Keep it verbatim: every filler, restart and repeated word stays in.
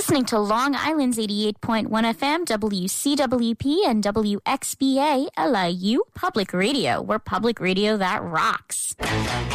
listening to Long Island's eighty-eight point one F M, W C W P, and W X B A L I U Public Radio. We're public radio that rocks.